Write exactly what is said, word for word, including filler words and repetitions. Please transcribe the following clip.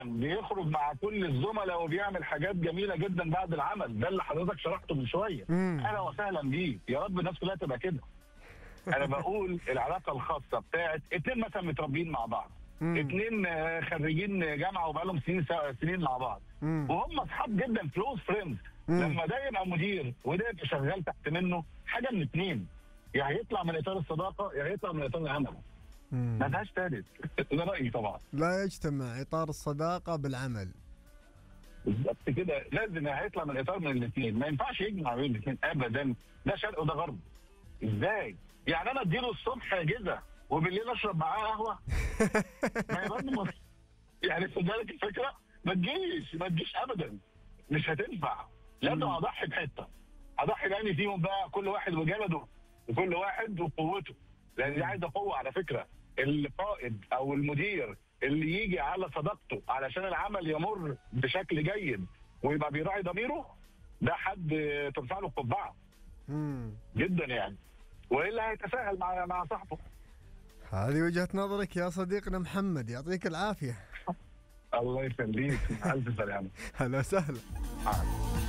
بيخرج مع كل الزملاء وبيعمل حاجات جميله جدا بعد العمل، ده اللي حضرتك شرحته من شويه. مم. اهلا وسهلا بيه، يا رب الناس كلها تبقى كده. انا بقول العلاقه الخاصه بتاعت اتنين مثلا متربيين مع بعض، مم. اتنين آه، خريجين جامعه وبقالهم سنين سنين مع بعض، مم. وهم اصحاب جدا، كلوز فريندز. مم. لما ده يبقى مدير وده يبقى شغال تحت منه، حاجه من اتنين، يا هيطلع من اطار الصداقه يا هيطلع من اطار العمل. مم. ما لهاش ثالث. ده رايي طبعا. لا يجتمع إطار الصداقة بالعمل. بالظبط كده، لازم هيطلع من اطار من الاثنين، ما ينفعش يجمع بين الاثنين ابدا. ده شرق وده غرب. ازاي؟ يعني انا اديله الصبح اجازه وبالليل اشرب معاه قهوه؟ ما هي برضه مصر. يعني خد بالك الفكره، ما تجيش ما تجيش ابدا، مش هتنفع. لازم اضحي بحته، اضحي باني فيهم بقى، كل واحد وجلده وكل واحد وقوته، لان دي عايزه قوه على فكره. القائد او المدير اللي يجي على صداقته علشان العمل يمر بشكل جيد ويبقى بيراعي ضميره، ده حد ترفع له القبعه مم. جدا يعني، والا هيتساهل مع مع صاحبه. هذه وجهة نظرك يا صديقنا محمد، يعطيك العافية. الله يخليك، الف سلامه. هلا وسهلا.